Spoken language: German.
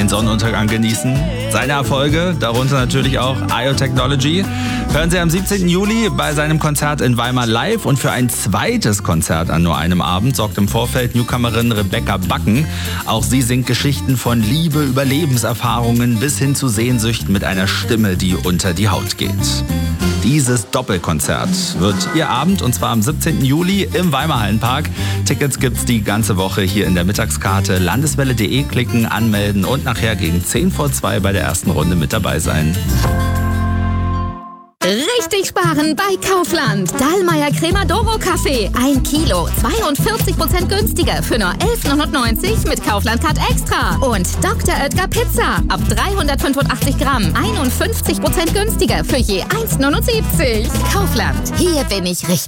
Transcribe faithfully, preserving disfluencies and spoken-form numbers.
Sonnenuntergang genießen. Seine Erfolge, darunter natürlich auch I O Technology, hören Sie am siebzehnten Juli bei seinem Konzert in Weimar live. Und für ein zweites Konzert an nur einem Abend sorgt im Vorfeld Newcomerin Rebecca Backen. Auch sie singt Geschichten von Liebe, Überlebenserfahrungen bis hin zu Sehnsüchten mit einer Stimme, die unter die Haut geht. Dieses Doppelkonzert wird Ihr Abend, und zwar am siebzehnten Juli im Weimar Hallenpark. Tickets gibt's die ganze Woche hier in der Mittagskarte. Landeswelle punkt de klicken, anmelden und nachher gegen zehn vor zwei bei der ersten Runde mit dabei sein. Richtig sparen bei Kaufland. Dahlmeier Crema Doro Kaffee. Ein Kilo. zweiundvierzig Prozent günstiger für nur elf neunundneunzig mit Kaufland Card Extra. Und Doktor Oetker Pizza. Ab dreihundertfünfundachtzig Gramm. einundfünfzig Prozent günstiger für je eins neunundsiebzig. Kaufland. Hier bin ich richtig.